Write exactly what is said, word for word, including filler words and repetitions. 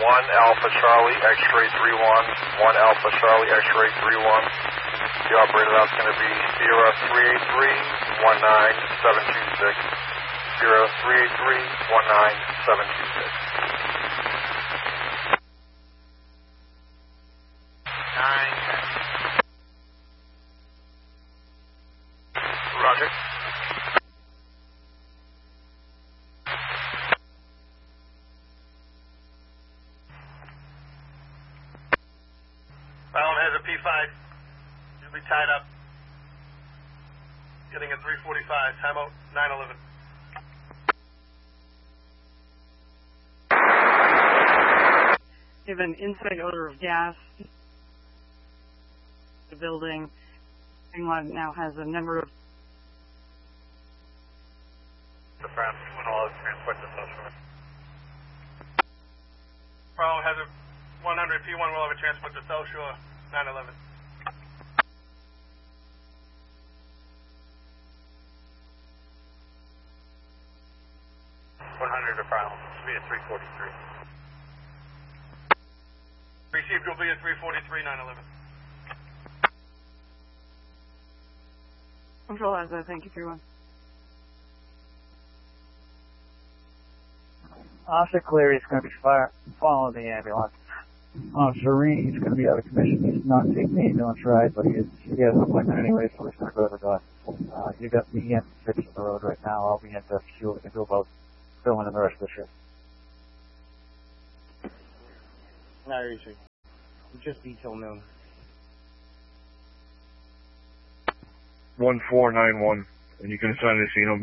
one Alpha Charlie, X-ray three one, one Alpha Charlie, X-ray three one. The operator that's going to be Sierra three eight three, one nine seven two six, Sierra three eight three, one nine seven two six. nine ten. Roger. Bound has a P five. You'll be tied up. Getting a three forty-five. Timeout nine eleven. You have an inside odor of gas. The building now has a number of. The Brown P one will transport to social. Bravo has a one hundred P one will have a transport to South Shore nine eleven. one hundred to Brown, should be a three forty-three. Received will be a three forty-three nine eleven. Control as I thank you, three one. Officer Cleary is going to be fire, following the ambulance. Officer Reed is going to be out of commission. He's not taking the ambulance ride, but he, is, he has an appointment anyway, so he's going to go to the gun. Uh, you got me in six on the road right now. I'll be in to see what we can do about filming in the rest of the shift. Not easy. It'll just be till noon. one four nine one, and you can assign this, you know,